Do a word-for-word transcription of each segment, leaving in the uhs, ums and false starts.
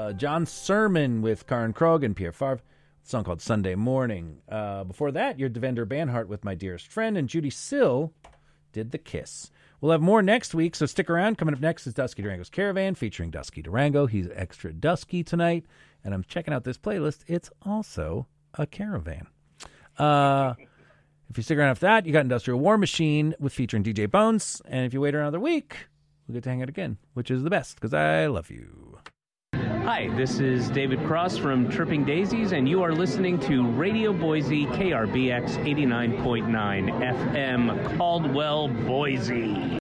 uh, John Sermon with Karen Krog and Pierre Favre. A song called Sunday Morning. Uh, before that, your Devendra Banhart with My Dearest Friend, and Judy Sill did The Kiss. We'll have more next week, so stick around. Coming up next is Dusky Durango's Caravan featuring Dusky Durango. He's extra dusky tonight, and I'm checking out this playlist. It's also a caravan. Uh, if you stick around after that, you got Industrial War Machine with featuring D J Bones, and if you wait another week, we'll get to hang out again, which is the best, because I love you. Hi, this is David Cross from Tripping Daisies, and you are listening to Radio Boise, K R B X eighty-nine point nine F M, Caldwell, Boise.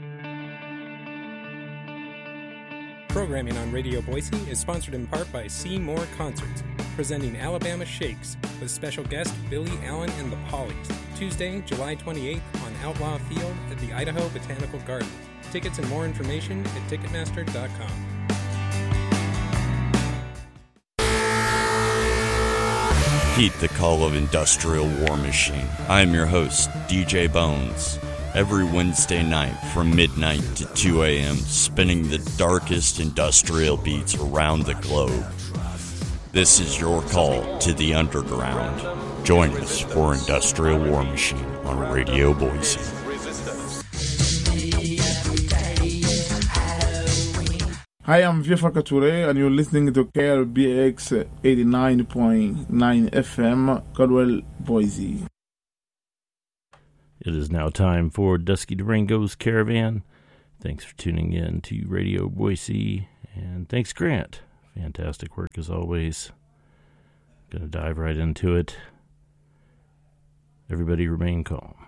Programming on Radio Boise is sponsored in part by Seymour Concerts, presenting Alabama Shakes with special guest Billy Allen and the Pollies, Tuesday, July twenty-eighth on Outlaw Field at the Idaho Botanical Garden. Tickets and more information at Ticketmaster dot com. Heed the call of Industrial War Machine. I am your host, D J Bones. Every Wednesday night from midnight to two a.m., spinning the darkest industrial beats around the globe. This is your call to the underground. Join us for Industrial War Machine on Radio Boise. Hi, I'm Vieux Touré, and you're listening to K R B X eighty-nine point nine F M, Caldwell, Boise. It is now time for Dusky Durango's Caravan. Thanks for tuning in to Radio Boise, and thanks, Grant. Fantastic work as always. Gonna dive right into it. Everybody remain calm.